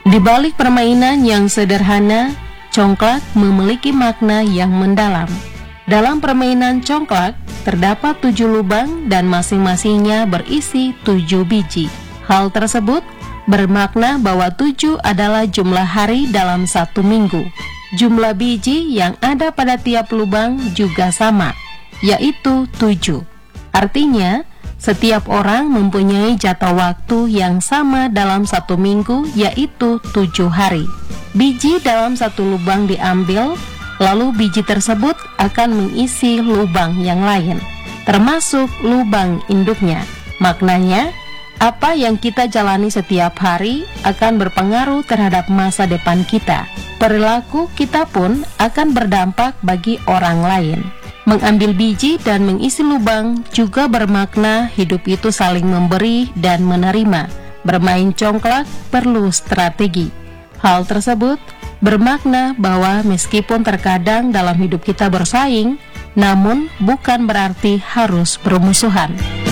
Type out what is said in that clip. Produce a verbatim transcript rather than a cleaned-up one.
Di balik permainan yang sederhana, congklak memiliki makna yang mendalam. Dalam permainan congklak, terdapat tujuh lubang dan masing-masingnya berisi tujuh biji. Hal tersebut bermakna bahwa tujuh adalah jumlah hari dalam satu minggu. Jumlah biji yang ada pada tiap lubang juga sama, yaitu tujuh. Artinya, setiap orang mempunyai jatah waktu yang sama dalam satu minggu, yaitu tujuh hari. Biji dalam satu lubang diambil, lalu biji tersebut akan mengisi lubang yang lain, termasuk lubang induknya. Maknanya, apa yang kita jalani setiap hari akan berpengaruh terhadap masa depan kita. Perilaku kita pun akan berdampak bagi orang lain. Mengambil biji dan mengisi lubang juga bermakna hidup itu saling memberi dan menerima. Bermain congklak perlu strategi. Hal tersebut bermakna bahwa meskipun terkadang dalam hidup kita bersaing, namun bukan berarti harus bermusuhan.